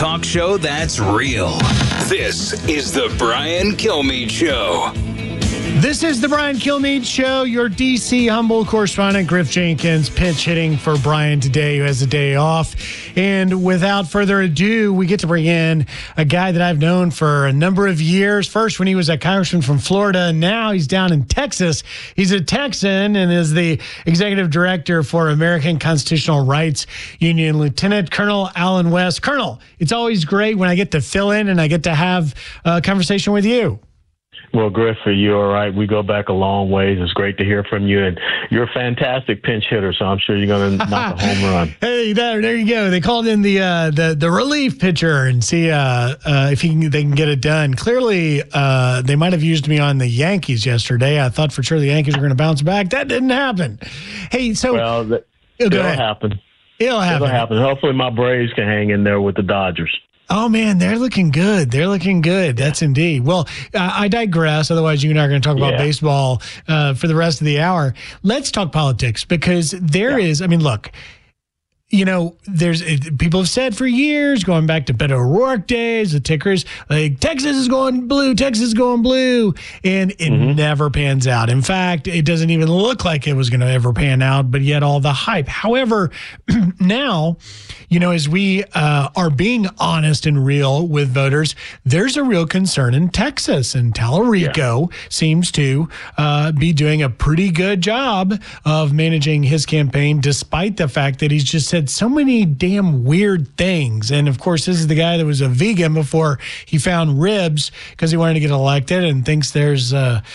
talk show that's real. This is the Brian Kilmeade Show. This is the Brian Kilmeade Show. Your D.C. Humboldt correspondent, Griff Jenkins, pinch hitting for Brian today, who has a day off. And without further ado, we get to bring in a guy that I've known for a number of years. First, when he was a congressman from Florida, and now he's down in Texas. He's a Texan and is the executive director for American Constitutional Rights Union, Lieutenant Colonel Allen West. Colonel, it's always great when I get to fill in and I get to have a conversation with you. Well, Griff, are you all right? We go back a long ways. It's great to hear from you. And you're a fantastic pinch hitter, so I'm sure you're going to knock a home run. Hey, there you go. They called in the relief pitcher and see if they can get it done. Clearly, they might have used me on the Yankees yesterday. I thought for sure the Yankees were going to bounce back. That didn't happen. Hey, so it'll happen. It'll happen. Hopefully my Braves can hang in there with the Dodgers. Oh, man, they're looking good. That's indeed. Well, I digress. Otherwise, you and I are going to talk about baseball for the rest of the hour. Let's talk politics because there is, I mean, look, you know, people have said for years, going back to Beto O'Rourke days, the tickers, like Texas is going blue, and it never pans out. In fact, it doesn't even look like it was going to ever pan out, but yet all the hype. However, now, you know, as we are being honest and real with voters, there's a real concern in Texas, and Tallarico seems to be doing a pretty good job of managing his campaign, despite the fact that he's just said so many damn weird things. And of course, this is the guy that was a vegan before he found ribs because he wanted to get elected and thinks there's,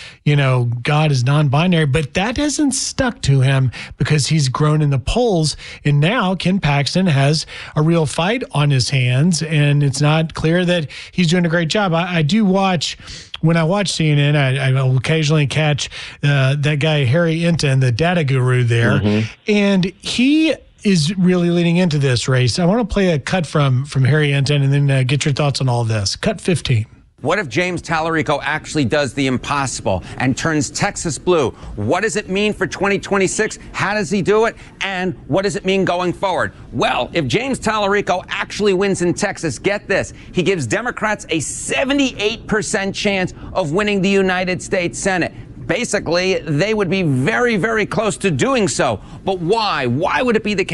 God is non-binary. But that hasn't stuck to him because he's grown in the polls. And now Ken Paxton has a real fight on his hands. And it's not clear that he's doing a great job. I do watch. When I watch CNN, I will occasionally catch that guy, Harry Enton, the data guru there. And he is really leaning into this race. I want to play a cut from Harry Enton and then get your thoughts on all of this. Cut 15. What if James Tallarico actually does the impossible and turns Texas blue? What does it mean for 2026? How does he do it? And what does it mean going forward? Well, if James Tallarico actually wins in Texas, get this, he gives Democrats a 78% chance of winning the United States Senate. Basically, they would be very, very close to doing so. But why? Why would it be the case?